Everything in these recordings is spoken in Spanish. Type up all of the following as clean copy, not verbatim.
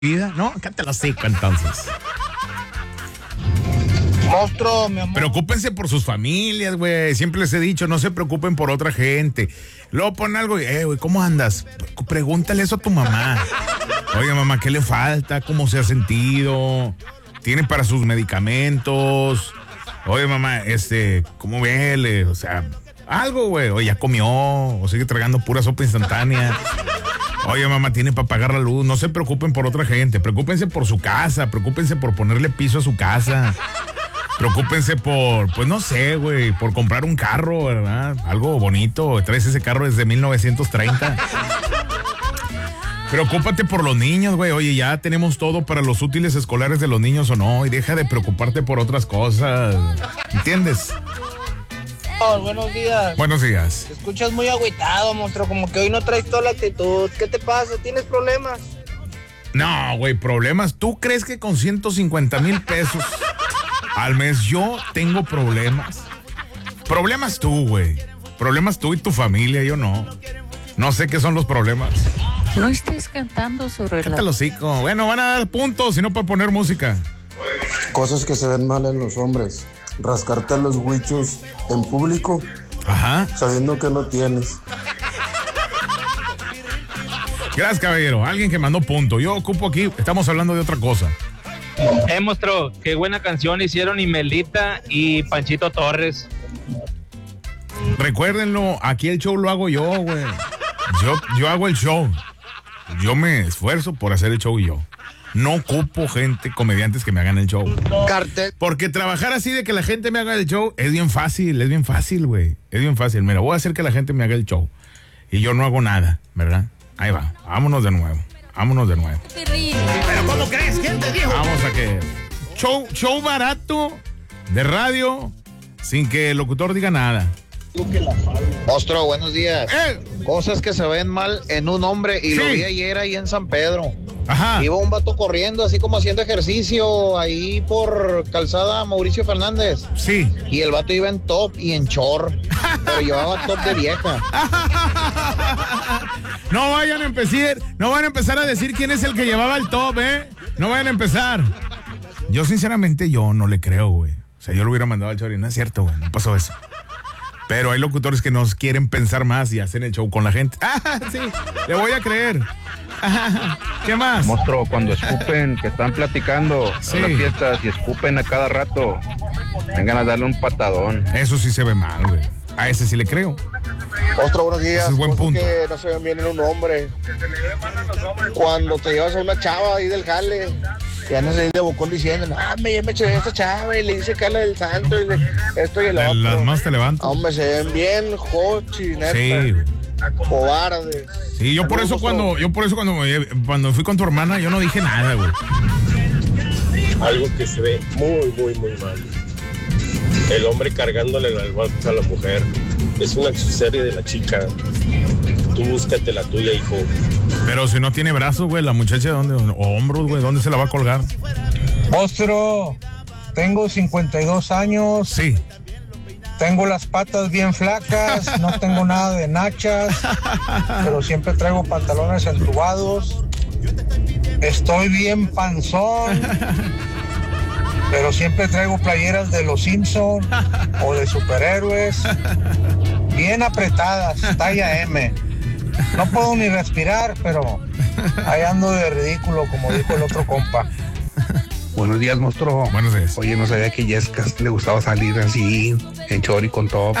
vida, ¿no? Acá te la seco entonces. Monstruo, mi amor. Preocúpense por sus familias, güey. Siempre les he dicho, no se preocupen por otra gente. Luego pon algo y, güey, ¿cómo andas? Pregúntale eso a tu mamá. Oye, mamá, ¿qué le falta? ¿Cómo se ha sentido? ¿Tiene para sus medicamentos? Oye, mamá, ¿cómo vele? O sea, algo, güey. Oye, ¿ya comió? ¿O sigue tragando pura sopa instantánea? Oye, mamá, ¿tiene para pagar la luz? No se preocupen por otra gente. Preocúpense por su casa. Preocúpense por ponerle piso a su casa. Preocúpense por, pues no sé, güey, por comprar un carro, ¿verdad? Algo bonito. Traes ese carro desde 1930. Preocúpate por los niños, güey. Oye, ya tenemos todo para los útiles escolares de los niños o no. Y deja de preocuparte por otras cosas. ¿Entiendes? Oh, buenos días. Buenos días. Te escuchas muy agüitado, monstruo. Como que hoy no traes toda la actitud. ¿Qué te pasa? ¿Tienes problemas? No, güey, problemas. ¿Tú crees que con 150,000 pesos al mes yo tengo problemas? Problemas tú, güey. Problemas tú y tu familia, yo no. No sé qué son los problemas. No estés cantando sobre Cállate el hocico. Bueno, van a dar puntos, sino para poner música. Cosas que se ven mal en los hombres. Rascarte los huichos en público. Ajá. Sabiendo que no tienes. Gracias, caballero. Alguien que mandó punto. Yo ocupo aquí, estamos hablando de otra cosa. Monstruo, qué buena canción hicieron Imelita y Panchito Torres. Recuérdenlo, aquí el show lo hago yo, güey. Yo hago el show. Yo me esfuerzo por hacer el show yo. No ocupo gente, comediantes que me hagan el show. Cartel. Porque trabajar así de que la gente me haga el show es bien fácil, güey. Es bien fácil. Mira, voy a hacer que la gente me haga el show. Y yo no hago nada, ¿verdad? Ahí va, vámonos de nuevo. Pero ¿cómo crees? ¿Quién te dijo? Vamos a que show barato de radio sin que el locutor diga nada. Monstruo, buenos días. Cosas que se ven mal en un hombre y lo vi ayer ahí en San Pedro. Ajá. Iba un vato corriendo así como haciendo ejercicio ahí por calzada Mauricio Fernández. Sí. Y el vato iba en top y en short, pero llevaba top de vieja. No vayan a empezar a decir quién es el que llevaba el top, ¿eh? No vayan a empezar. Yo sinceramente yo no le creo, güey. O sea, yo lo hubiera mandado al show y no es cierto, güey, no pasó eso. Pero hay locutores que nos quieren pensar más y hacen el show con la gente. ¡Ah, sí! Le voy a creer. ¿Qué más? Monstruo, cuando escupen, que están platicando en las fiestas y escupen a cada rato, vengan a darle un patadón. Eso sí se ve mal, güey. A ese sí le creo. Monstruo, buenos días. Ese es buen punto. Que no se ven bien en un hombre. Cuando te llevas a una chava ahí del jale, y andas ahí de bocón diciendo, no, me eché a esta chava y le dice Carla del Santo y esto y el otro. Las más te levanto. Hombre, se ven bien hochi, neta. Sí. Cobardes. Sí, yo por eso cuando fui con tu hermana, yo no dije nada, güey. Algo que se ve muy, muy, muy mal. El hombre cargándole el brazos a la mujer. Es un accesorio de la chica. Tú búscate la tuya, hijo. Pero si no tiene brazos, güey, la muchacha, ¿dónde? O hombros, güey, ¿dónde se la va a colgar? Monstruo, tengo 52 años. Sí. Tengo las patas bien flacas, no tengo nada de nachas, pero siempre traigo pantalones entubados. Estoy bien panzón, pero siempre traigo playeras de los Simpson o de superhéroes, bien apretadas, talla M. No puedo ni respirar, pero ahí ando de ridículo, como dijo el otro compa. Buenos días, monstruo. Buenos días. Oye, no sabía que Jessica le gustaba salir así, en chori con top.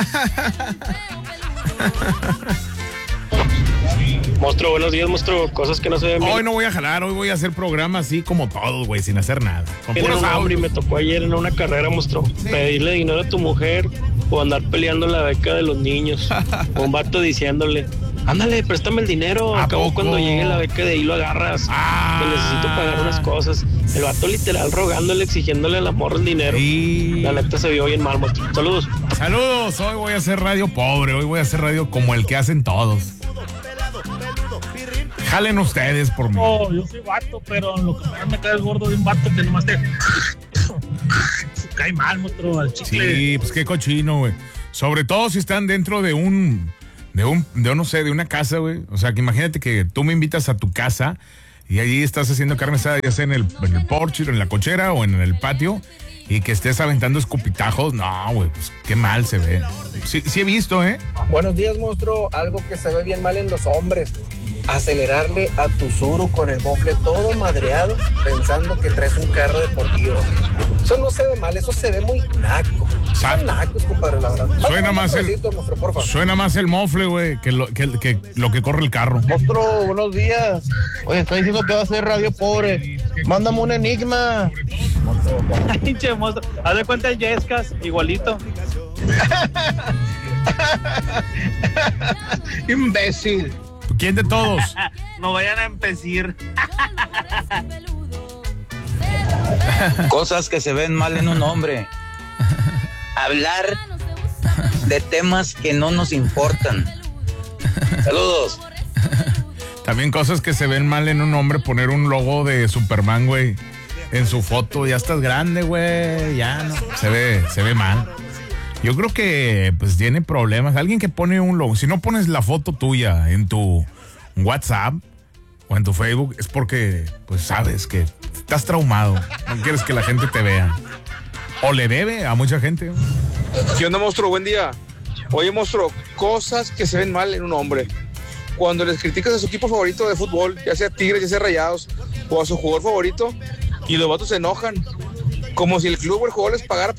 Monstruo, buenos días, monstruo. Cosas que no se ven bien. Hoy no voy a jalar, hoy voy a hacer programa así como todos, güey, sin hacer nada. Con Tiene puros un hambre y audios. me tocó ayer en una carrera, monstruo. Pedirle dinero a tu mujer o andar peleando la beca de los niños. Un vato diciéndole, ándale, préstame el dinero. ¿A Acabo poco? cuando llegue la beca de ahí lo agarras. Te necesito pagar unas cosas. El vato literal rogándole, exigiéndole a la morra el dinero. Sí. La neta se vio bien mal, monstruo. Saludos. Saludos, hoy voy a hacer radio pobre, hoy voy a hacer radio como el que hacen todos. Jalen ustedes por mí. No, yo soy vato, pero lo que más me cae es gordo de un vato que nomás te cae mal, monstruo, al chicle. Sí, pues qué cochino, güey. Sobre todo si están dentro de no sé, de una casa, güey. O sea, que imagínate que tú me invitas a tu casa y allí estás haciendo carne asada, ya sea en el porche, en la cochera o en el patio, y que estés aventando escupitajos, no, güey, pues qué mal se ve. Sí he visto, ¿eh? Buenos días, monstruo. Algo que se ve bien mal en los hombres. Acelerarle a tu Suru con el mofle todo madreado, pensando que traes un carro deportivo. Eso no se ve mal, eso se ve muy naco. Son nacos, compadre, la verdad. Suena más el mofle, güey, que lo que corre el carro. Monstruo, buenos días. Oye, está diciendo que va a ser radio pobre. Mándame un enigma. Pinche monstruo. Haz de cuenta el Yescas, igualito. Imbécil. ¿Quién de todos? No vayan a empezar. Cosas que se ven mal en un hombre. Hablar de temas que no nos importan. Saludos. También cosas que se ven mal en un hombre, poner un logo de Superman, güey, en su foto. Ya estás grande, güey, ya no. Se ve mal. Yo creo que pues tiene problemas. Alguien que pone un logo, si no pones la foto tuya en tu WhatsApp o en tu Facebook, es porque pues sabes que estás traumado. No quieres que la gente te vea. O le debe a mucha gente. ¿Qué onda, monstruo? Buen día. Oye, monstruo, cosas que se ven mal en un hombre. Cuando les criticas a su equipo favorito de fútbol, ya sea Tigres, ya sea Rayados, o a su jugador favorito, y los vatos se enojan, como si el club o el jugador les pagara